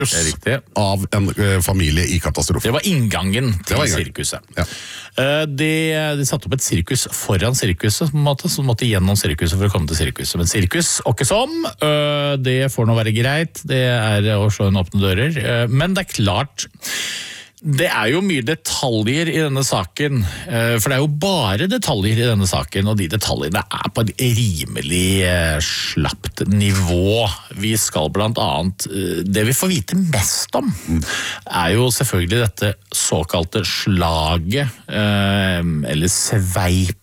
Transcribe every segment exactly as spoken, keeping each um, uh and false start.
Det er riktig. Av en uh, familie i katastrofe. Det var inngangen til var inngang. sirkuset. Ja. Uh, de, de satte opp et sirkus foran sirkuset, på en måte, så de måtte gjennom sirkuset for å komme til sirkuset. Men sirkus, åkke som, uh, det får nå være greit, det er å slå inn åpne dører. Uh, men det er klart, det er jo mye detaljer i denne saken, for det er jo bare detaljer i denne saken, og de detaljene er på et rimelig slappt nivå. Vi skal blant annet, det vi får vite mest om, er jo selvfølgelig dette såkalte slaget, eller sveip.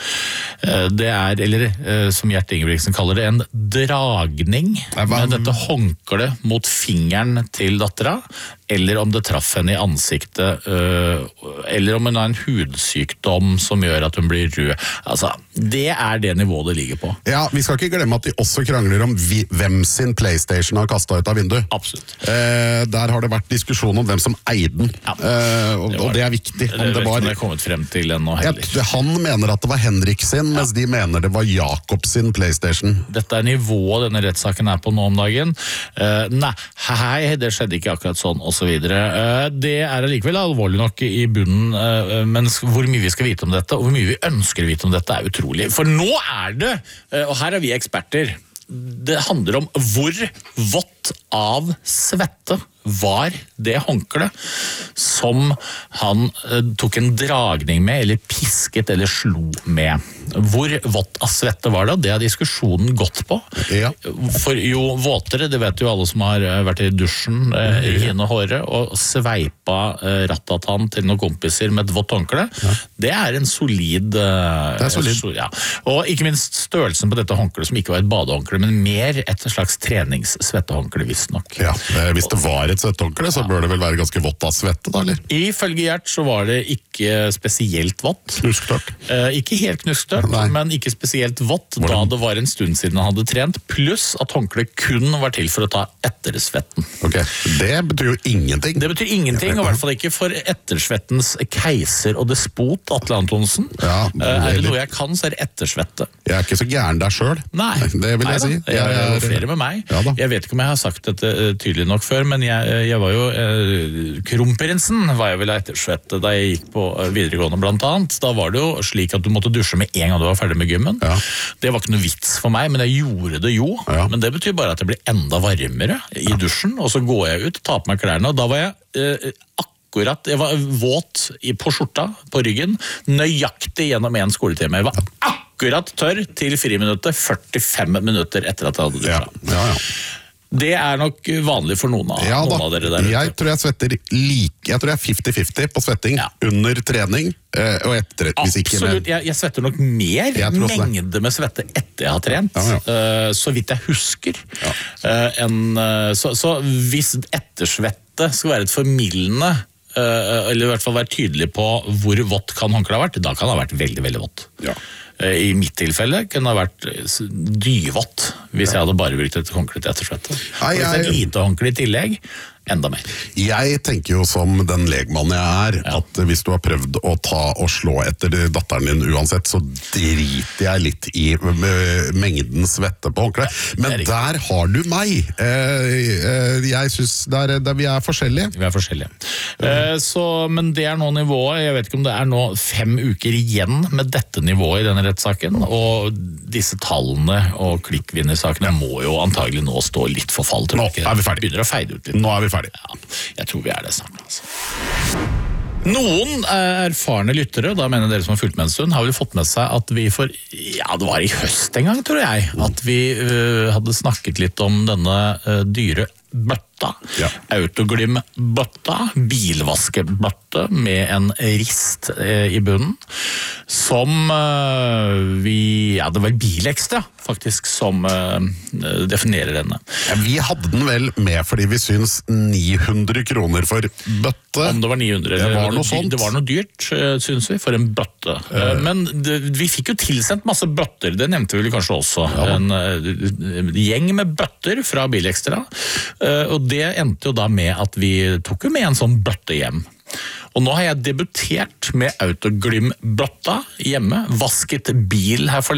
Det er, eller som Gjert Ingebrigtsen kaller det, en dragning med dette håndkleet mot fingeren til dattera, eller om det traff henne i ansiktet, eller om hun har en hudsykdom som gjør at hun blir rød. Altså, det er det nivået det ligger på. Ja, vi skal ikke glemme at de også krangler om vi, hvem sin PlayStation har kastet ut av vinduet. Absolutt. Eh, der har det vært diskusjon om hvem som eide den, ja. eh, og, det og det er viktig. Om det, det var, det er kommet frem til ennå heller. Ja, han mener at det var Henrik sin, ja. Mens de mener det var Jakob sin PlayStation. Dette er nivået denne rettssaken er på nå om dagen. Uh, nei, hei, det skjedde ikke akkurat sånn, og så videre. Uh, det er likevel alvorlig nok i bunnen, uh, men hvor mye vi skal vite om dette, og hvor mye vi ønsker å vite om dette, er utrolig. For nå er det, uh, og her er vi eksperter, det handler om hvor vått av svette var det håndkle som han uh, tok en dragning med, eller pisket, eller slo med. Hvor vått av svette var det, og det har diskusjonen gått på. Ja. For jo våtere, det vet jo alle som har vært i dusjen uh, i henne håret, og sveipa uh, rattatan til noen kompiser med et vått håndkle, ja. Det er en solid... Uh, det er solid. So, ja. Og ikke minst størrelsen på dette håndkle, som ikke var et badehåndkle, men mer et slags treningssvettehåndkle, visst nok. Ja, hvis det var et svetthåndkle, så bør det vel være ganske vått av svette, da, eller? Ifølge Gjert så var det ikke spesielt vått. Knusktørt. Eh, ikke helt knusktørt, men ikke spesielt vått, da det var en stund siden han hadde trent, pluss at håndkle kun var til for å ta ettersvetten. Ok, det betyr jo ingenting. Det betyr ingenting, og i hvert fall ikke for ettersvettens keiser og despot, Atle Antonsen. Ja, eh, er det noe jeg kan, så er det ettersvette. Jeg er ikke så gæren der selv. Nei, det vil jeg Nei, si. Jeg, jeg er jo flere med meg. Ja, jeg vet ikke om jeg har sagt dette tydelig nok før, men jeg, jeg var jo eh, kronprinsen var jeg vel ettersvette da jeg gikk på videregående blant annet. Da var det jo slik at du måtte dusje med en gang du var ferdig med gymmen. Ja. Det var ikke noe vits for meg, men jeg gjorde det jo. Ja. Men det betyr bare at jeg ble enda varmere i dusjen, og så går jeg ut, tar på meg klærne, og da var jeg eh, akkurat, jeg var våt på skjorta, på ryggen, nøyaktig gjennom en skoletime. Jeg var akkurat tørr til friminuttet, førtifem minutter etter at jeg hadde dusja. Ja, ja, ja. Det er nok vanlig for noen av, ja, noen av dere der ute. Jeg tror jeg svetter like, jeg tror jeg er femti femti på svetting ja. Under trening og etter. Hvis ikke Absolutt, med... jeg, jeg svetter nok mer mengde med svette etter jeg har trent, ja, ja. Så vidt jeg husker. Ja. En, så, så hvis ettersvette skal være et formildende, eller i hvert fall være tydelig på hvor vått kan håndkle ha vært, da kan det ha vært veldig, veldig vått. Ja. I mitt tilfelle kunne det ha vært dyvått hvis jeg hadde bare brukt et håndkle til ettersvette. Og hvis et lite håndkle i tillegg, enda mer. Jeg tenker jo som den legmann jeg er, ja. At hvis du har prøvd å ta og slå etter datteren din uansett, så driter jeg litt i mengden svette på håndkle. Men der har du meg. Jeg synes der, der vi er forskjellige. Vi er forskjellige. Mm. Så, men det er nå nivået. Jeg vet ikke om det er nå fem uker igjen med dette nivået i denne rettssaken, og disse tallene og klikkvinnersakene må jo antagelig nå stå litt for fall. Nå er vi ferdig. Begynner å feide ut litt. Nå er vi ferdig. Ja, jeg tror vi er det snart, altså. Noen erfarne lyttere, da mener dere som har fulgt med en stund, har vel fått med seg at vi for, ja, det var i høst en gang, tror jeg, at vi uh, hadde snakket litt om denne uh, dyre bøtta, ja. Autoglim-bøtta, bilvaskebøtte med en rist eh, i bunnen, som eh, vi, ja, det var Bilekstra faktisk som eh, definerer denne. Ja, vi hadde den vel med fordi vi syns ni hundre kroner for bøtte. Om det var ni hundre, det var noe sånt. Det var noe dyrt, syns vi, for en bøtte. Uh. Men det, vi fikk jo tilsendt masse bøtter, det nevnte vi kanskje også. Ja. En uh, gjeng med bøtter fra Bilekstra, uh, og det endte jo da med at vi tok jo med en sånn bøtte hjem. Og nå har jeg debutert med Autoglim-bøtta hjemme, vasket bil her forleden,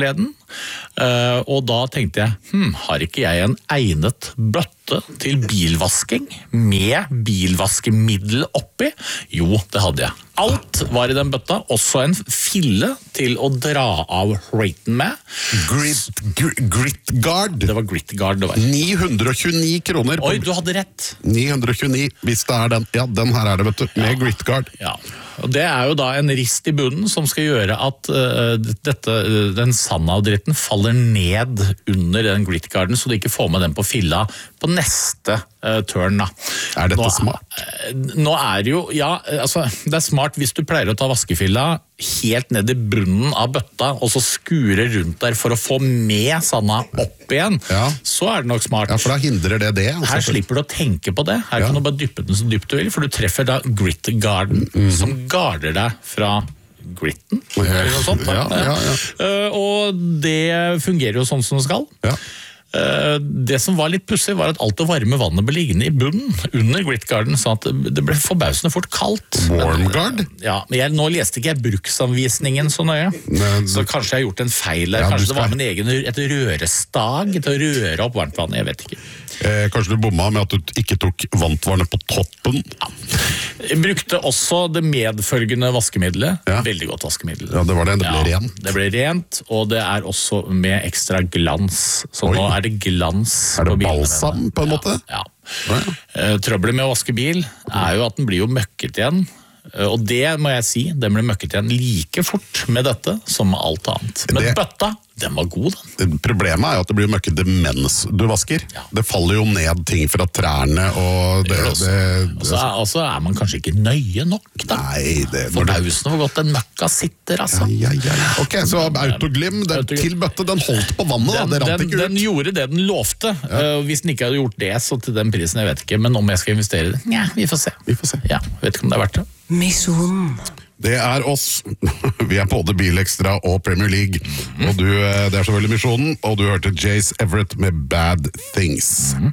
Uh, og da tenkte jeg, hm, har ikke jeg en egnet bøtte til bilvasking med bilvaskemiddel oppi? Jo, det hadde jeg. Alt var i den bøtta, også en fille til å dra av raten med. Grit, gr, grit Guard. Det var Grit Guard det var. ni hundre og tjueni kroner. Oi, du hadde rett. ni hundre og tjueni, hvis det er den. Ja, den her er det, vet du, med ja. Grit Guard. Ja, og det er jo da en rist i bunnen som skal gjøre at uh, dette, uh, den sandavdritten faller ned under den Grit Guarden, så du ikke får med den på filla på neste uh, turn. Da. Er dette nå, smart? Uh, nå er det jo, ja, altså, det er smart hvis du pleier å ta vaskefilla helt ned i bunnen av bøtta, og så skure rundt der for å få med sanda opp igjen, ja. Så er det nok smart. Ja, for da hindrer det det. Altså. Her slipper du å tenke på det. Her ja. Kan du bare dyppe den så dypt du vil, for du treffer da Grit Guarden, mm-hmm. som garder deg fra gritten, eller noe sånt. Ja, ja, ja. Uh, og det fungerer jo sånn som det skal. Ja. Uh, det som var litt pussig var at alt det varme vannet ble liggende i bunnen under Grit Guarden, sånn at det ble forbausende fort kaldt. Warm Guard? Ja, men jeg, nå leste ikke jeg bruksanvisningen så nøye, men, så kanskje jeg har gjort en feil der. Ja, kanskje det var min egen et rørestag til å røre opp varmtvannet, jeg vet ikke. Eh, kanskje du bomma med at du ikke tok varmtvannet på toppen? Ja. Jeg brukte også det medfølgende vaskemiddelet. Ja. Veldig godt vaskemiddel. Ja, det var det. Det ble ja, rent. Det ble rent, og det er også med ekstra glans. Så Oi. Nå er det glans er det på bilene. Balsam på en måte? Ja. ja. ja. Trøbbelet med å vaske bil er jo at den blir jo møkket igjen. Og det må jeg si, den ble møkket igjen like fort med dette som med alt annet. Men det, bøtta, den var god den. Problemet er jo at det blir møkket mens du vasker. Ja. Det faller jo ned ting fra trærne og det... det, det, det og så er man kanskje ikke nøye nok da. Nei, det... Forbausende hvor godt den møkka sitter, altså. Ja, ja, ja. Ok, så Autoglim, det, til bøtte, den holdt på vannet den, da, det rant den, ikke ut. Den gjorde det den lovte. Ja. Uh, hvis den ikke hadde gjort det, så til den prisen, jeg vet ikke. Men om jeg skal investere i det? Ja, vi får se. Vi får se. Ja, vet ikke om det er verdt det. Misjon. Det er oss. Vi er både Bilekstra og Premier League. Mm. Og du, det er selvfølgelig Misjonen, og du hørte Jace Everett med Bad Things. Mm.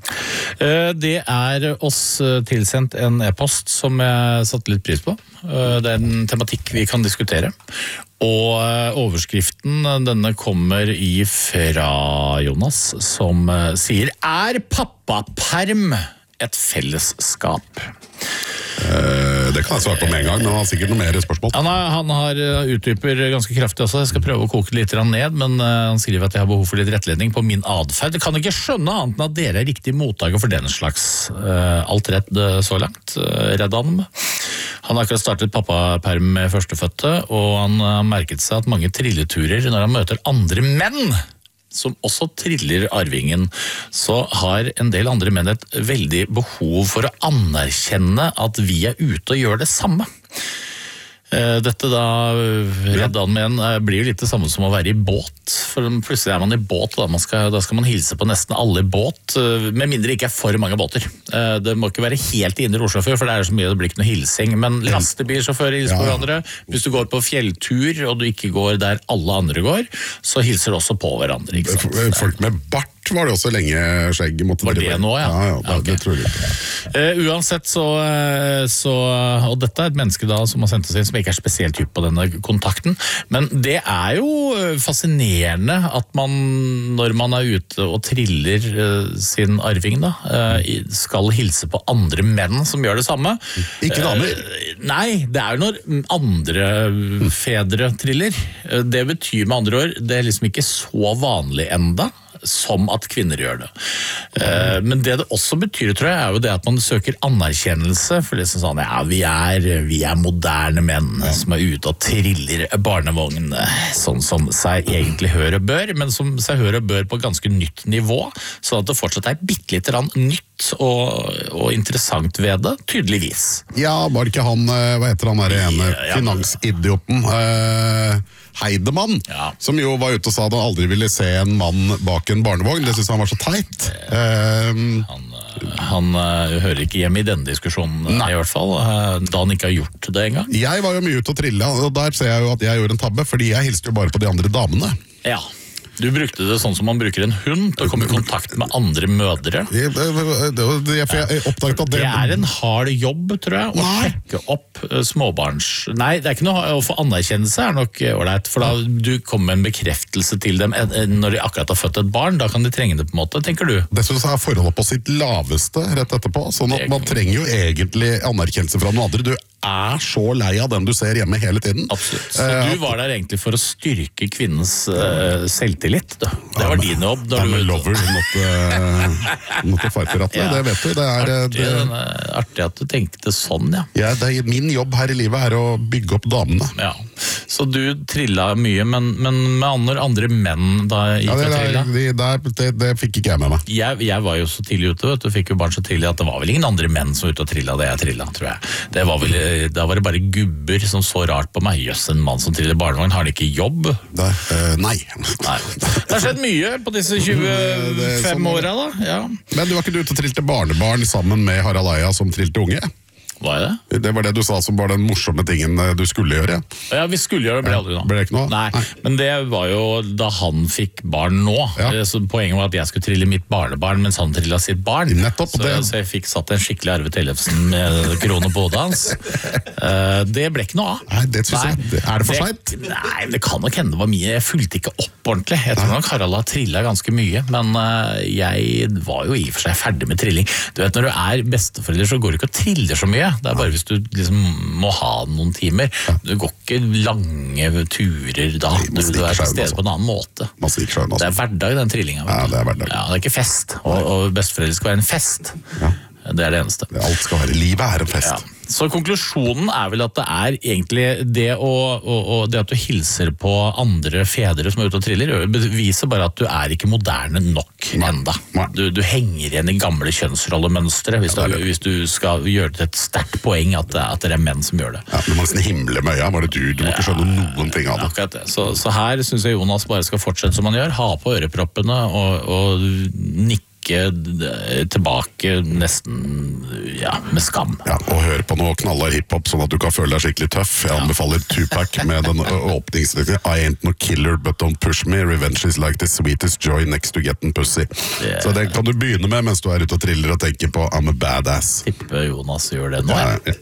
Det er oss tilsendt en e-post som jeg satte litt pris på. Det er en tematikk vi kan diskutere. Og overskriften denne kommer ifra Jonas, som sier: Er pappaperm et fellesskap? Uh, det kan jeg svare på med en gang, men han har sikkert noe mer spørsmål. Han har, han har utdyper ganske kraftig også. Jeg skal prøve å koke litt ned, men uh, han skriver at jeg har behov for litt rettledning på min adferd. Jeg kan ikke skjønne annet enn at dere er riktig mottaker for den slags uh, alt rett uh, så langt. Uh, Redd han. Han har akkurat startet pappaperm med førstefødte, og han har merket seg at mange trilleturer når han møter andre menn som også triller arvingen, så har en del andre menn et veldig behov for å anerkjenne at vi er ute og gjør det samme. Dette da, reddan med en, blir jo litt det samme som å være i båt, for plutselig er man i båt, og da, man skal, da skal man hilse på nesten alle i båt, med mindre det ikke er for mange båter. Det må ikke være helt i indre Oslo-sjåfør, for det er så mye, det blir ikke noe hilsing, men lastebilsjåfører hilser på hverandre. Hvis du går på fjelltur, og du ikke går der alle andre går, så hilser du også på hverandre, ikke sant? Folk med bart var det også lenge skjegg måtte var det nå, ja? Ja, ja, det, okay. det tror jeg ikke. Uh, uansett så, så, og dette er et menneske da som har sendt oss inn, som ikke er spesielt typ på denne kontakten, men det er jo fascinerende at man, når man er ute og triller uh, sin arving da, uh, skal hilse på andre menn som gjør det samme. Ikke damer? Uh, nei, det er jo når andre fedre triller. Uh, det betyr med andre ord, det er liksom ikke så vanlig enda, som at kvinner gjør det. Uh, men det det også betyr, tror jeg, er jo det at man søker anerkjennelse, for liksom sånn, ja, vi er, vi er moderne menn ja. Som er ute og triller barnevogn, sånn som seg egentlig hør og bør, men som seg hør og bør på ganske nytt nivå, så at det fortsatt er bitte litt nytt og, og interessant ved det, tydeligvis. Ja, var ikke han, hva heter han der ene, ja, ja. Finansidioten, uh... Heidemann, ja. Som jo var ute og sa at han aldri ville se en mann bak en barnevogn. Det synes han var så teit. Um, han, han uh, hører ikke hjemme i denne diskusjonen, nei. I hvert fall, uh, da han ikke har gjort det en gang. Jeg var jo mye ute og trille, og der ser jeg jo at jeg gjorde en tabbe, fordi jeg hilste jo bare på de andre damene. Ja. Du brukte det sånn som man bruker en hund til å komme i kontakt med andre mødre. Jeg, jeg, jeg, jeg oppdaget at det... Det er en hard jobb, tror jeg, å sjekke opp småbarns... Nei, det er ikke noe å få anerkjennelse er nok ordentlig, for da du kommer med en bekreftelse til dem når de akkurat har født et barn, da kan de trenge det på en måte, tenker du? Det synes jeg er forholdet på sitt laveste rett etterpå, sånn at man trenger jo egentlig anerkjennelse fra noen andre. Du er så lei av den du ser hjemme hele tiden. Absolutt. Så uh, du var der egentlig for å styrke kvinnens uh, selvtillit. Da. Det var din jobb. I'm a lover, not, uh, not a fighter. Ja. Det vet du. Det er artig, det, artig at du tenkte sånn, ja. ja det er, min jobb her i livet er å bygge opp damene. Ja. Så du trilla mye, men, men med andre, andre menn da gikk ja, det, og trilla? Det, det, det, det fikk ikke jeg med meg. Jeg, jeg var jo så tidlig ute, vet du, fikk jo barn så tidlig at det var vel ingen andre menn som var ute og trilla det jeg trilla, tror jeg. Det var vel Da var det bare gubber som så rart på meg. Jøss, en mann som triller barnevogn, har han ikke jobb? Da, uh, nei. nei. Det har skjedd mye på disse tjuefem sånn, åra, da. Ja. Men du var ikke ute og trilte barnebarn sammen med Harald Eia som trilte unge? Hva er det? Det var det du sa som var den morsomme tingen du skulle gjøre. Ja, vi skulle gjøre det, ble aldri noe. Ble det ikke noe? Nei, Nei, men det var jo da han fikk barn nå. Ja. Så poenget var at jeg skulle trille mitt barnebarn mens han trilla sitt barn. Nettopp, så, det. så jeg fikk satt en skikkelig Arve Tellefsen med krone på hodet hans. Det ble ikke noe av. Nei, det synes jeg. Nei, er det for sent? Nei, det kan nok hende det var mye. Jeg fulgte ikke opp ordentlig. Jeg tror nok Harald har trillet ganske mye, men jeg var jo i og for seg ferdig med trilling. Du vet, når du er besteforelder så går du ikke og triller så mye. Det er bare hvis du liksom må ha noen timer. Du går ikke lange turer da. Du, du er til stede på en annen måte. Sjøen, det er hverdag, den trillinga. Ja, det er hverdag. Ja, det er ikke fest. Og, og besteforeldre skal være en fest. Ja. Det er det eneste. Alt skal være. Livet er en fest. Ja. Så konklusjonen er vel at det er egentlig det, å, å, å, det at du hilser på andre fedre som er ute og triller, beviser bare at du er ikke moderne nok enda. Du, du henger igjen i gamle kjønnsrollemønstre hvis, ja, hvis du skal gjøre det til et sterkt poeng at det, at det er menn som gjør det. Ja, du må nesten himle med øya, var det du? Du må ikke skjønne noen ting av det. Akkurat det. Så, så her synes jeg Jonas bare skal fortsette som han gjør, ha på øreproppene og, og nikke tilbake nesten ja, med skam. Ja, og hør på noe knallhard hiphop sånn at du kan føle deg skikkelig tøff. Jeg anbefaler Tupac med den åpningsleken I ain't no killer, but don't push me. Revenge is like the sweetest joy next to getting pussy. Yeah. Så det kan du begynne med mens du er ute og triller og tenker på I'm a badass. Tipper Jonas gjør det nå. Ja, ja.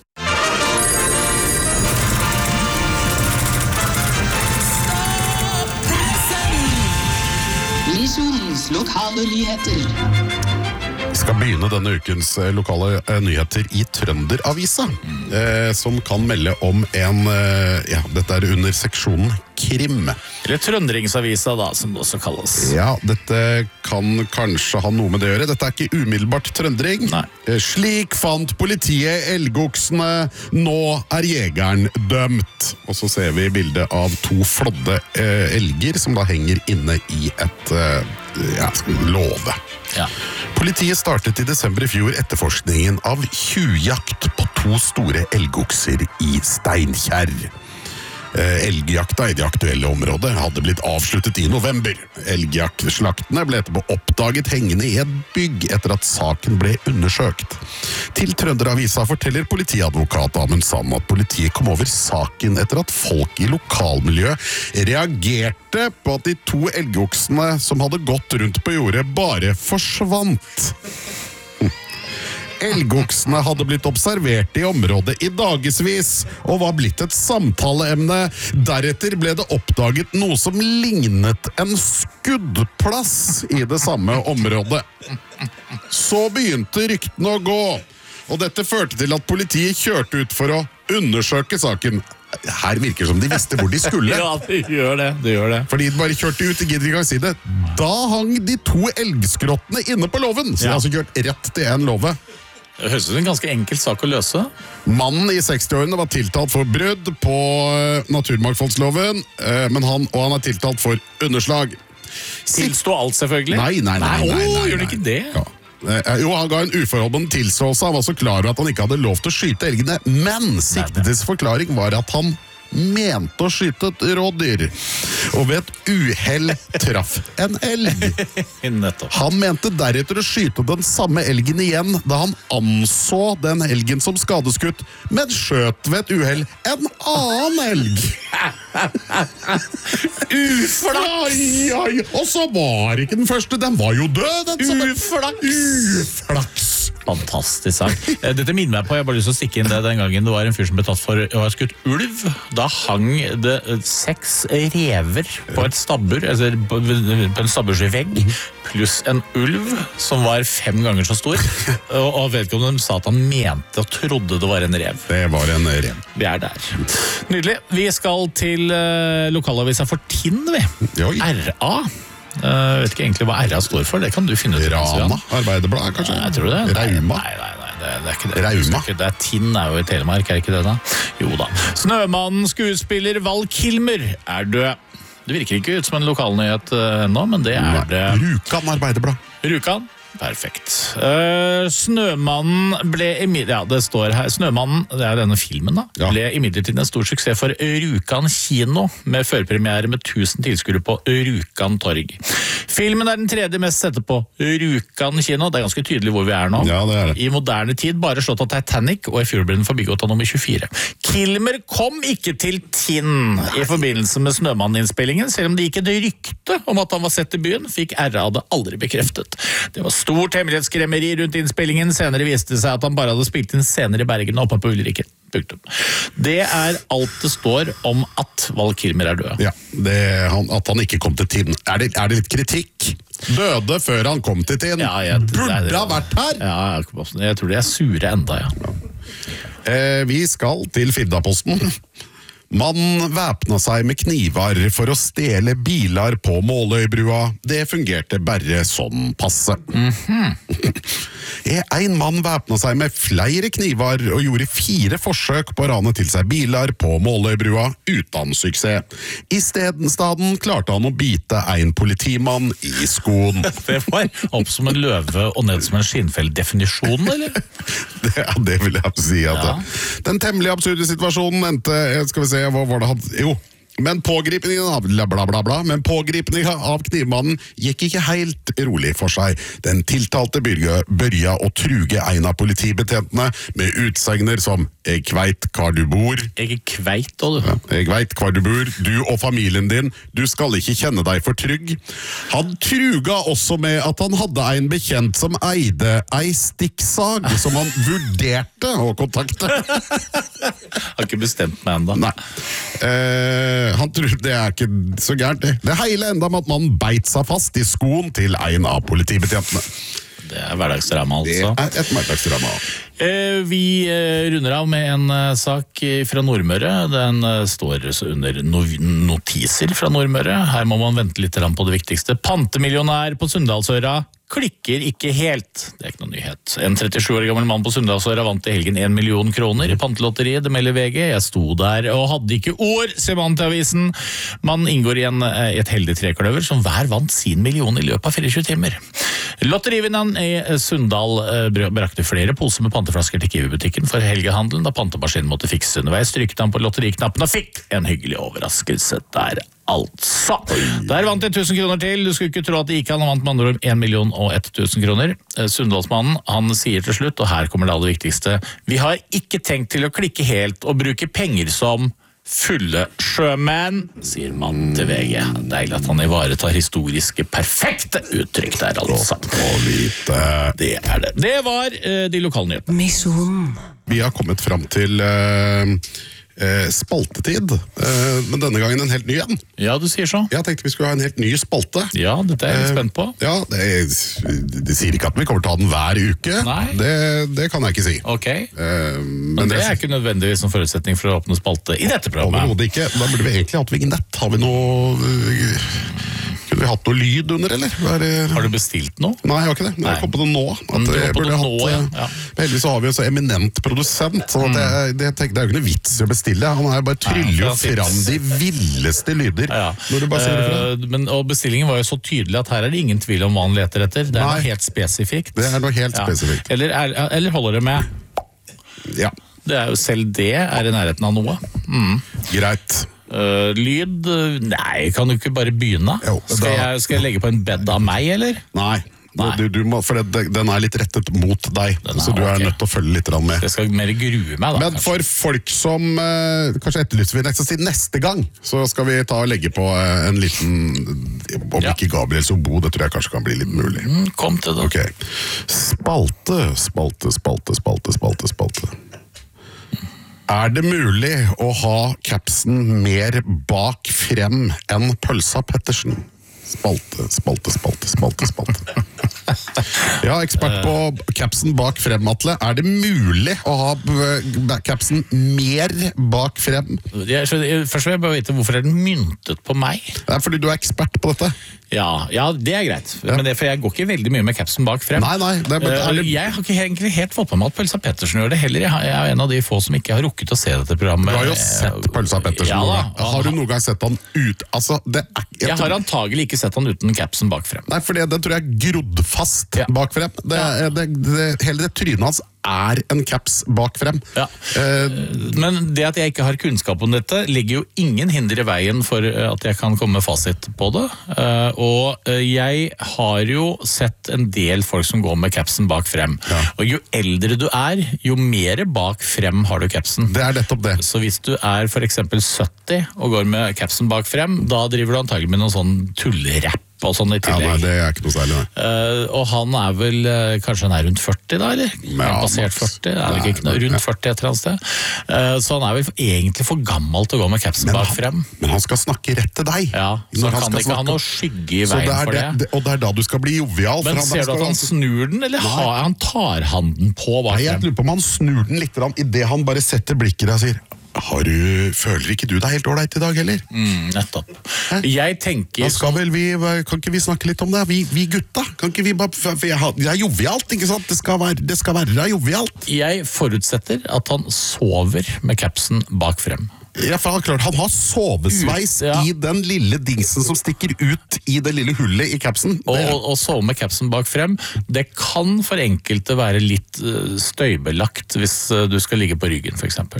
Misjonens lokale nyheter. Vi skal begynne denne ukens lokale nyheter i Trønderavisa, eh, som kan melde om en, eh, ja, dette er under seksjonen krim. Eller Trønderingsavisa da, som det også kalles. Ja, dette kan kanskje ha noe med det å gjøre. Dette er ikke umiddelbart trøndering. Nei. Slik fant politiet elgoksene, nå er jegeren dømt. Og så ser vi bildet av to flodde eh, elger som da henger inne i et eh, ja, låve. Ja. Politiet startet i desember i fjor etterforskningen av tjuvjakt på to store elgokser i Steinkjer. Elgjakta i det aktuelle området hadde blitt avsluttet i november. Elgjaktslaktene ble etterpå oppdaget hengende i et bygg etter at saken ble undersøkt. Til Trønderavisa forteller politiadvokat Amund Sand at politiet kom over saken etter at folk i lokalmiljøet reagerte på at de to elgoksene som hadde gått rundt på jordet bare forsvant. Elgoksene hadde blitt observert i området i dagevis og var blitt et samtaleemne. Deretter ble det oppdaget noe som lignet en skuddplass i det samme området. Så begynte ryktene å gå, og dette førte til at politiet kjørte ut for å undersøke saken. Her virker det som de visste hvor de skulle. Ja, det gjør det, det gjør det. Fordi de bare kjørte ut, de gidder ikke å si det. Da hang de to elgskrottene inne på låven, så de har altså kjørt rett til en låve. Det høres ut som en ganske enkel sak å løse. Mannen i sekstiårene var tiltalt for brudd på naturmangfoldsloven, men han, og han er tiltalt for underslag. Tilstå alt, selvfølgelig? Nei, nei, nei. nei, nei, nei, nei. Gjør han ikke det? Ja. Jo, han ga en uforholden tilståelse. Han var så klar over at han ikke hadde lov til å skyte elgene, men siktedes forklaring var at han mente å skyte et rådyr, og ved et uhell traff en elg. Nettopp. Han mente deretter å skyte den samme elgen igjen da han anså den elgen som skadeskutt, men skjøt ved et uhell en annen elg. Uflaks! Oi, oi, og så var ikke den første, den var jo død. Den Uflaks! Uflaks. Fantastisk sagt. Dette minner meg på, jeg har bare lyst til å stikke inn det den gangen det var en fyr som ble tatt for å ha skutt ulv. Da hang det seks rever på et stabbur, altså på en stabbursvegg, pluss en ulv som var fem ganger så stor. Og vedkommende sa at han mente og trodde det var en rev. Det var en rev. Vi er der. Nydelig. Vi skal til uh, lokalavisa for Tinn, vi. Oi. R A. Jeg uh, vet ikke egentlig hva R A står for, det kan du finne ut. Rama, Arbeiderblad, kanskje? Nei, jeg tror det. Rauma. Nei, nei, nei, det, det er ikke det. Rauma. Det, det er Tinn er jo i Telemark, er ikke det da? Jo da. Snømannen skuespiller Val Kilmer er død. Det virker ikke ut som en lokalnyhet uh, ennå, men det er det. Rjukan Arbeiderblad. Rjukan? Perfekt. Uh, Snømannen ble imidlertid, ja det står her, Snømannen, det er denne filmen da, ja. ble imidlertid en stor suksess for Rjukan kino, med førpremiere med tusen tilskuere på Rjukan torg. Filmen er den tredje mest sette på Rjukan kino, det er ganske tydelig hvor vi er nå. Ja, det er det. I moderne tid bare slått av Titanic, og i fjor ble den forbigått av nummer tjuefire. Kilmer kom ikke til Tinn i forbindelse med Snømannen-innspillingen, selv om det gikk et rykte om at han var sett i byen, fikk R A det aldri bekreftet. Det var stort hemmelighetskremmeri rundt innspillingen. Senere viste det seg at han bare hadde spilt inn scener i Bergen og oppe på Ulriken. Punktum. Det er alt det står om at Val Kilmer er død. Ja, det, han, at han ikke kom til Tinn. Er det, er det litt kritikk? Døde før han kom til Tinn. Ja, jeg, Burde det, det, ha vært her! Ja, jeg tror de er sure enda, ja. Eh, vi skal til Firdaposten. Mannen væpna seg med knivar for å stjele biler på Måløybrua. Det fungerte bare sånn passe. Mm-hmm. En mann væpna seg med flere knivar og gjorde fire forsøk på å rane til seg biler på Måløybrua uten suksess. I stedenstaden klarte han å bite en politimann i skoen. Det var opp som en løve og ned som en skinnfell-definisjon, eller? Det, ja, det vil jeg si at Ja. Den temmelig absurde situasjonen endte, skal vi se, hva var det han, jo, men pågripningen av, bla bla bla bla, men pågripningen av knivmannen gikk ikke helt rolig for seg. Den tiltalte Børja, børja å truge en av politibetjentene med utsegner som «Jeg kveit hva du bor». Jeg kveit, og du. Ja, jeg vet hva du bor, du og familien din, du skal ikke kjenne deg for trygg. Han truga også med at han hadde en bekjent som eide ei stikksag, som han vurderte å kontakte. Har ikke bestemt meg enda. Nei. Eh, han tror det er ikke så gærent, det. Det hele enda med at mannen beit seg fast i skoen til en av politibetjentene. Det er hverdagsdrama, Det altså. er et hverdagsdrama. Eh, vi eh, runder av med en eh, sak fra Nordmøre. Den eh, står under no notiser fra Nordmøre. Her må man vente litt på det viktigste. Pantemillionær på Sunndalsøra klikker ikke helt. Det er ikke noen nyhet. En trettisju år gammel mann på Sunndalsøra vant i helgen en million kroner i pantelotteriet. Det melder V G. Jeg sto der og hadde ikke ord, ser man til avisen. Man inngår i en, et heldig trekløver som hver vant sin million i løpet av tjuefire timer. Lotterivinneren i Sunndal brakte flere poser med panteflasker til Kiwi-butikken for helgehandelen, da pantemaskinen måtte fikse underveis. Strykte han på lotteriknappen og fikk en hyggelig overraskelse der. Altså. Der vant jeg tusen kroner til. Du skulle ikke tro at det gikk an. Han vant med andre ord en million og ett tusen kroner. Sunndalsmannen, han sier til slutt, og her kommer det aller viktigste: vi har ikke tenkt til å klikke helt og bruke penger som fulle sjømenn, sier mannen til V G. Deilig at han ivaretar historiske perfekte uttrykk der, altså. Det er det. Det var uh, de lokalnyhetene. Misjon. Vi har kommet fram til uh, uh, spaltetid, uh, men denne gangen en helt ny en. Ja, du sier så. Jeg tenkte vi skulle ha en helt ny spalte. Ja, dette er jeg litt spent på. Uh, ja, det, det sier ikke at vi kommer til å ha den hver uke. Nei. Det, det kan jeg ikke si. Ok. Uh, Men, men det er ikke nødvendigvis en forutsetning for å åpne spalte i dette programmet. Overhodet ikke. Da burde vi egentlig hatt vignett. Har vi noe uh, Kunne vi hatt noe lyd under, eller? Det... Har du bestilt noe? Nei, jeg har ikke det. Men jeg kom på det nå. At Du jeg kom på burde det hatt, nå, ja. Ja. Heldigvis så har vi en så eminent produsent, så det, det, det er jo ikke noe vits i å bestille. Han er bare tryller jo Nei, for han fram de villeste lyder. Ja. Når du bare sier det fra. Uh, men, og bestillingen var jo så tydelig at her er det ingen tvil om hva han leter etter. Det er Nei. noe helt spesifikt. Det er noe helt Ja. spesifikt. Eller, er, eller holder det med? Ja. Det er jo selv det er i nærheten av noe. Mm. Greit. Uh, lyd? Nei, kan du ikke bare begynne? Jo, skal, da... jeg, skal jeg legge på en bed av meg, eller? Nei. Nei. Du, du må, for det, den er litt rettet mot deg, er, så du er okay. nødt til å følge litt med. Jeg skal mer grue meg da. Men for kanskje. Folk som uh, kanskje etterlyser vi neste, neste gang, så skal vi ta og legge på uh, en liten, om ja. ikke Gabriels obo, det tror jeg kanskje kan bli litt mulig. Mm, kom til det. Okay. Spalte, spalte, spalte, spalte, spalte, spalte. Er det mulig å ha capsen mer bak frem enn Pølsa Pettersen? Spalte, spalte, spalte, spalte, spalte. Ja, ekspert på capsen bak frem, Atle. Er det mulig å ha capsen mer bak frem? Jeg, først vil jeg bare vite, hvorfor er den myntet på meg? Det er fordi du er ekspert på dette. Ja, ja det er greit. Ja. Men det, for jeg går ikke veldig mye med capsen bak frem. Nei, nei. Det, men, uh, det... Jeg har ikke egentlig helt fått på meg at Pølsa Pettersen gjør det heller. Jeg er en av de få som ikke har rukket å se dette programmet. Du har jo sett Pølsa Pettersen. Ja, noen gang. Har du noen gang sett han ut? Altså, det er... jeg, jeg har antagelig ikke sett han uten capsen bak frem. Nei, for det, den tror jeg grodd fast ja. bak frem. Det, ja. det, det, hele det trynet hans er en caps bak frem. Ja. Uh, Men det at jeg ikke har kunnskap om dette, ligger jo ingen hinder i veien for at jeg kan komme med fasit på det. Uh, og jeg har jo sett en del folk som går med capsen bak frem. Ja. Og jo eldre du er, jo mer bak frem har du capsen. Det er nettopp det. Så hvis du er for eksempel sytti og går med capsen bak frem, da driver du antagelig med noen sånn tullerapp og sånn i tillegg. Ja, nei, det er ikke noe særlig, nei. Uh, og han er vel, uh, kanskje han er rundt førti da, eller? Ja, basert førti, er det ikke rundt førti et eller annet sted. Uh, så han er vel egentlig for gammel til å gå med capsen bak frem. Men han skal snakke rett til deg. Ja, så han kan ikke ha noe skygge i veien det for det. det. Og det er da du skal bli jovial. Men han, ser du at han snur den, eller har, han tar han den på bak frem? Nei, jeg lurer på om han snur den litt i det han bare setter blikket der og sier... Har du, føler ikke du deg helt ålreit i dag, heller? Mm, nettopp. Hæ? Jeg tenker... Da skal vel vi, kan ikke vi snakke litt om det? Vi, vi gutta, kan ikke vi bare... For jeg, jeg er jovialt, ikke sant? Det skal være, det skal være jovialt. Jeg forutsetter at han sover med capsen bak frem. Ja, for han, klart, han har sovesveis ut, ja. I den lille dingsen som stikker ut i det lille hullet i capsen. Og, og, og sove med capsen bak frem, det kan for enkelte være litt støybelagt hvis du skal ligge på ryggen, for eksempel.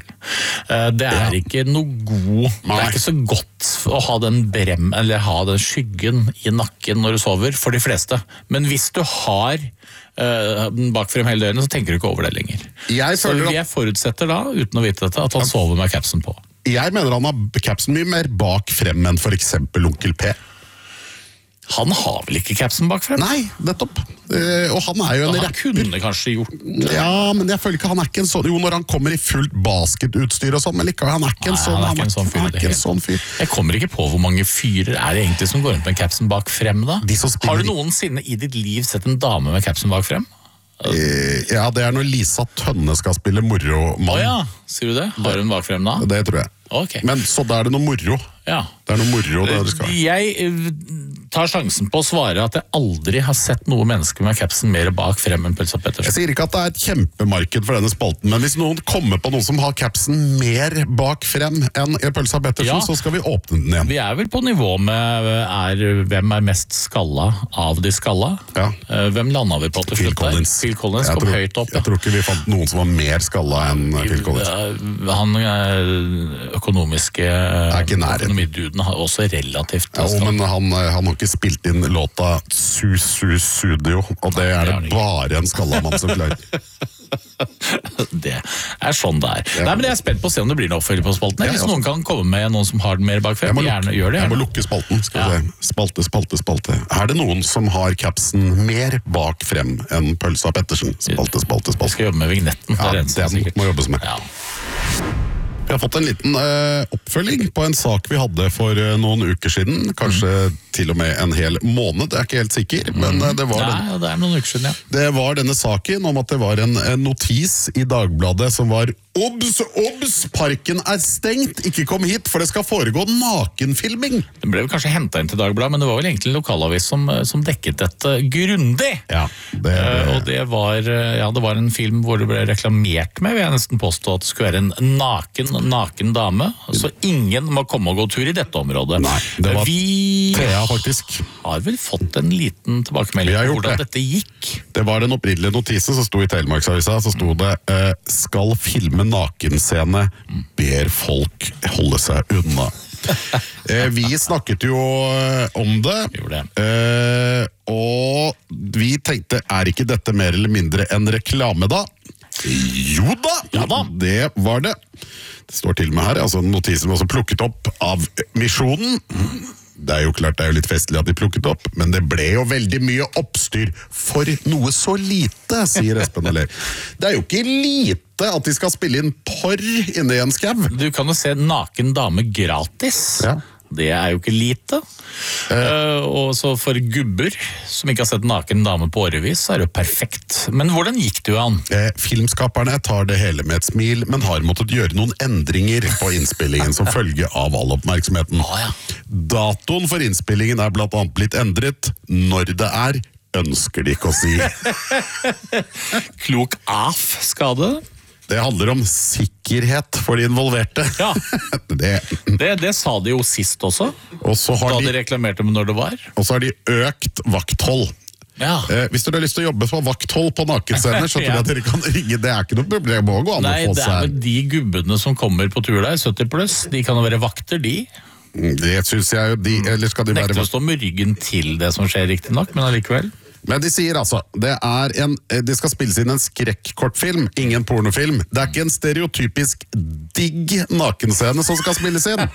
Det er ja. Ikke noe god... Nei. Det er ikke så godt å ha den brem, eller ha den skyggen i nakken når du sover, for de fleste. Men hvis du har... Uh, bak frem hele døgnet, så tenker du ikke over det lenger. Jeg så jeg at... forutsetter da, uten å vite dette, at han sover med capsen på. Jeg mener han har capsen mye mer bak frem enn for eksempel Onkel P. Han har vel ikke capsen bak frem? Nei, nettopp. Uh, og han er jo en han rapper. Han kunne kanskje gjort det. Ja, men jeg føler ikke han er ikke en sånn... Jo, når han kommer i fullt basketutstyr og sånn, men likevel, han er ikke en sånn... Nei, han er ikke en sånn fyr. Han er ikke en sånn fyr. Jeg kommer ikke på hvor mange fyrer er det egentlig som går rundt med capsen bak frem da? Har du noensinne i ditt liv sett en dame med capsen bak frem? Ja, det er når Lisa Tønne skal spille moro-mann. Å ja, sier du det? Har hun bak frem da? Det tror jeg. Okay. Men så da er det noe moro. Ja. Det er noe moro det du skal. Jeg tar sjansen på å svare at jeg aldri har sett noe menneske med capsen mer bak frem enn Pølsa Pettersen. Jeg sier ikke at det er et kjempemarked for denne spalten, men hvis noen kommer på noen som har capsen mer bak frem enn Pølsa Pettersen, ja. Så skal vi åpne den igjen. Vi er vel på nivå med er, hvem er mest skalla av de skalla. Ja. Hvem landet vi på til Phil Collins. Phil Collins kom tror, høyt opp. Ja. Jeg tror ikke vi fant noen som var mer skalla enn Phil Collins. Han økonomiske økonomiduden har også relativt ja, men han, han har ikke spilt inn låta Su Su Studio, og det er det, det bare en skallamann som klarer. Det er sånn det er. Ja. Nei, men jeg er spent på å se om det blir noe oppfølger på spalten. Hvis noen kan komme med noen som har den mer bak frem, gjerne gjør det. Jeg må lukke spalten. Skal vi se. Spalte, spalte, spalte. Er det noen som har capsen mer bak frem enn Pølsa Pettersen? Spalte, spalte, spalte. Jeg skal jobbe med vignetten. Ja, den må jobbes med. Ja. Vi har fått en liten uh, oppfølging på en sak vi hadde for uh, noen uker siden. Kanskje mm. til og med en hel måned, jeg er ikke helt sikker. Men uh, det, var Nei, den, det er noen uker siden, ja. Det var denne saken om at det var en, en notis i Dagbladet som var Obs, obs, parken er stengt, ikke kom hit, for det skal foregå nakenfilming. Det ble vel kanskje hentet inn til Dagbladet, men det var vel egentlig en lokalavis som, som dekket dette grundig. Ja, det, det... Uh, og det var, ja, det var en film hvor det ble reklamert med, vil jeg nesten påstå, at det skulle være en naken, naken dame, så ingen må komme og gå tur i dette området. Nei, det var Vi Thea, faktisk. Har vel fått en liten tilbakemelding på hvordan det. Dette gikk. Det var den opprinnelige notisen som sto i Telemarksavisa, så sto det uh, skal filmen med nakenscene, ber folk holde seg unna. eh, vi snakket jo om det, Gjorde det. Eh, og vi tenkte, er ikke dette mer eller mindre en reklame da? Jo da, Ja da. det var det. Det står til med her, altså notisen var også plukket opp av Misjonen. Det er jo klart, det er jo litt festlig at de plukket opp, men det ble jo veldig mye oppstyr for noe så lite, sier Espen Aller. Det er jo ikke lite at de skal spille inn porr inne i en skau. Du kan jo se naken dame gratis. Ja. Det er jo ikke lite. Uh, og så for gubber som ikke har sett naken dame på årevis, så er det jo perfekt. Men hvordan gikk det jo an? Eh, filmskaperne tar det hele med et smil, men har måttet gjøre noen endringer på innspillingen som følge av all oppmerksomheten. Ah, ja. Datoen for innspillingen er blant annet blitt endret. Når det er, ønsker de ikke å si. Klok af skade. Det handler om sikkerhet for de involverte. Ja. det, Det, det sa de jo sist også, og, så har da de, de reklamerte med når det var. og så har de økt vakthold. Ja. Eh, hvis dere har lyst til å jobbe på vakthold på nakenscener, så tror jeg Ja. at dere kan ringe. Det er ikke noe problem, det må gå an å Nei, få det er seg. vel de gubbene som kommer på tur der, sytti pluss, de kan jo være vakter, de. Det synes jeg jo de, eller skal de være Nekter å stå med ryggen til det som skjer riktig nok, men allikevel. Men de sier altså, det er en, det skal spilles inn en skrekkortfilm, ingen pornofilm. Det er ikke en stereotypisk digg nakenscene som skal spilles inn.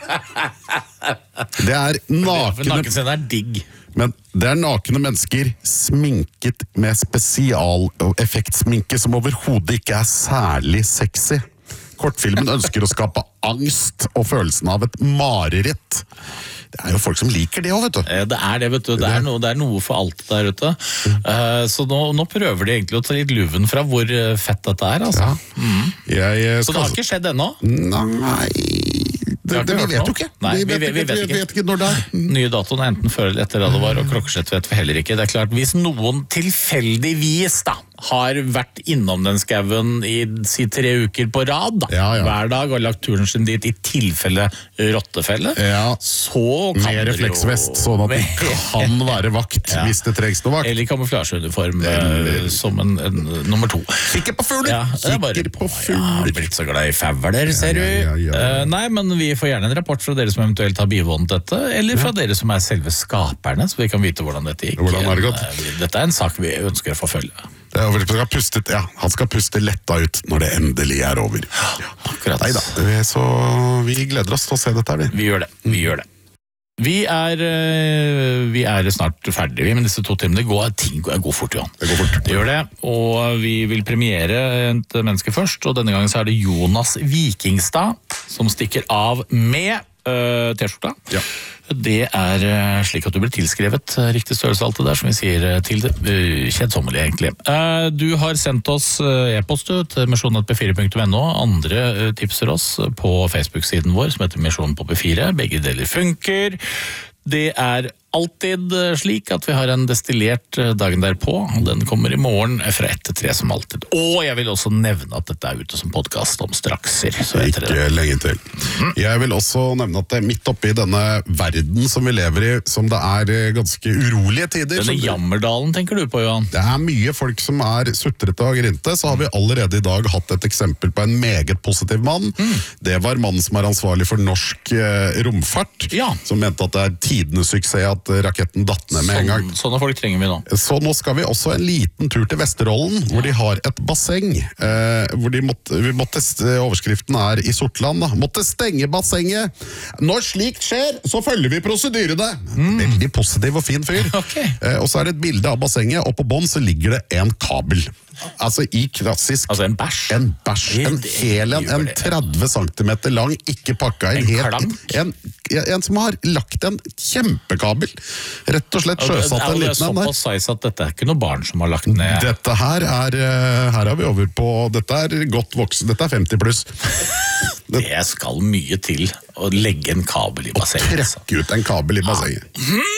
Det er For nakne, nakenscenen er digg. men det er nakne mennesker sminket med spesialeffektsminke som overhodet ikke er særlig sexy. Kortfilmen ønsker å skape angst og følelsen av et mareritt. Det er jo folk som liker det også, vet du. Eh, Det er det, vet du. Det er noe, det er noe for alt der ute. Eh, Så nå, nå prøver de egentlig å ta litt luven fra hvor eh, fett dette er, altså. Ja. Jeg eh, Så det skal... har ikke skjedd ennå. Nei, det, har ikke det, vi hørt vet noe. jo ikke. Nei, vi, vi vet, vet- vi ikke, vet vi ikke. vet ikke når det er. Nye datoen er enten før eller etter da det var, og klokkeslett vet vi heller ikke. Det er klart, hvis noen tilfeldigvis da har vært innom den skauen i si tre uker på rad, da, Ja, ja. hver dag, og lagt turen sin dit i tilfelle rottefelle, Ja. så kan Med dere jo- refleksvest, sånn at det kan være vakt Ja. hvis det trengs noe vakt. Eller kamuflasjeuniform eh, som en, en nummer to. Kikker på fugler! Ja, det er bare Kikker på Ja, jeg har fugler! blitt så glad i fauler, ser du. ja, ja, ja, ja. Eh, nei, men vi får gjerne en rapport fra dere som eventuelt har bivånet dette, eller fra dere som er selve skaperne, så vi kan vite hvordan dette gikk. Hvordan har det gått? Eh, Dette er en sak vi ønsker å forfølge. Det er over, skal puste, ja, han skal puste letta ut når det endelig er over. Akkurat. Neida, vi- så vi gleder oss til å se dette her. vi. Vi gjør det. Vi gjør det. Vi er, eh, vi er snart ferdige vi, med disse to timene. Det går, ting går, går fort, Johan. Det går fort. Det gjør det, og vi vil premiere et menneske først, og denne gangen så er det Jonas Vikingstad som stikker av med uh, T-skjorta. Ja. Det er eh, slik at du blir tilskrevet eh, riktig størrelse alt det der, som vi sier eh, til det uh, kjedsommelig egentlig. Eh, du har sendt oss eh, e-post til misjonen på p fire punktum n o. Andre eh, tipser oss på Facebook-siden vår som heter Misjonen på P fire. Begge deler funker. Det er alltid eh, slik at vi har en destillert eh, dagen derpå. Den kommer i morgen fra ett til tre som alltid. Og jeg vil også nevne at dette er ute som podcast om strakser. Så vet dere det. Ikke lenge til. Jeg vil også nevne at det er midt oppe i denne verden som vi lever i, som det er eh, ganske urolige tider. Denne som- jammerdalen tenker du på, Johan? Det er mye folk som er sutrete og grinte, så har vi allerede i dag hatt et eksempel på en meget positiv mann. Det var mannen som er ansvarlig for norsk eh, romfart, Ja. som mente at det er tidenes suksess at raketten datt ned med en gang. Sånn, sånne folk trenger vi nå. Så nå skal vi også en liten tur til Vesterålen, hvor de har et basseng. Eh, hvor de måtte, vi måtte, overskriften er i Sortland, da. Måtte stenge bassenget. Når slikt skjer, så følger vi prosedyrene. Veldig positiv og fin fyr. Ok. Eh, og så er det et bilde av bassenget, og på bånn så ligger det en kabel. Altså i klassisk Altså en bæsj. en bæsj, en Det hel en, gjør en det. tretti centimeter lang, ikke pakka inn. En helt- klank? En, en som har lagt en kjempekabel. Rett og slett Og det, sjøsatt er, en det er liten en der. såpass size at dette er ikke noe barn som har lagt ned. Dette her er, eh, her er vi over på, dette er godt voksen, dette er femti pluss. Det skal mye til å legge en kabel i bassenget. altså. Trekke ut en kabel i bassenget.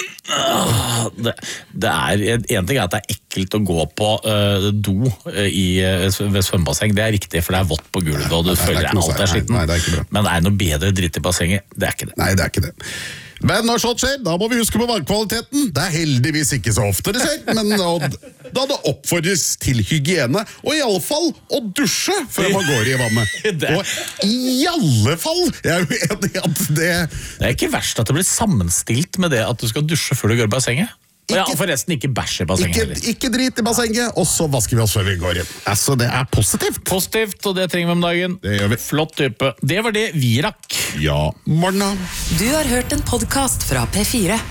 Det, det er, en ting er at det er ekkelt å gå på uh, do uh, i, uh, ved svømmebasseng. Det er riktig, for det er vått på gulvet, og du Nei, det er føler ikke noe alt er særlig. skitten. Nei, det er ikke bra. Men det er noe bedre dritt i bassenget. Det er ikke det. Nei, det er ikke det. Men når sånt skjer, da må vi huske på vannkvaliteten. Det er heldigvis ikke så ofte det skjer, men da, da det oppfordres til hygiene, og i alle fall å dusje før man går i vannet. Det. Og i alle fall, jeg er jo enig i at det... Det er ikke verst at det blir sammenstilt med det at du skal dusje før du går i bassenget. Og ja, forresten ikke bæsj i bassenget. Ikke, ikke drit i bassenget, og så vasker vi oss før vi går inn. Altså, det er positivt. Positivt, og det trenger vi om dagen. Det gjør vi. Flott type. Det var det vi rakk. Ja, Marna. Du har hørt en podcast fra P fire.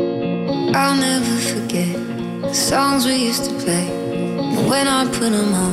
I'll never forget the songs we used to play. And when I put them on